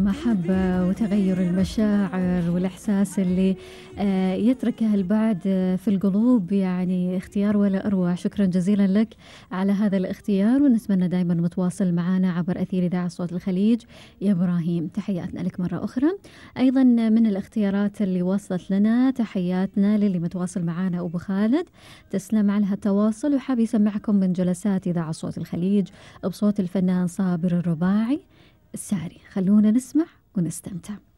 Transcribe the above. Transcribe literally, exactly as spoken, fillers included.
محبة وتغير المشاعر والإحساس اللي آه، يتركه البعد آه، في القلوب، يعني اختيار ولا أروع. شكرا جزيلا لك على هذا الاختيار، ونتمنى دائما متواصل معنا عبر أثير إذاعة صوت الخليج يا إبراهيم. تحياتنا لك مرة أخرى. أيضا من الاختيارات اللي وصلت لنا تحياتنا للي متواصل معنا أبو خالد، تسلم على هالتواصل، وحاب يسمعكم من جلسات إذاعة صوت الخليج بصوت الفنان صابر الرباعي الساري. خلونا نسمع ونستمتع.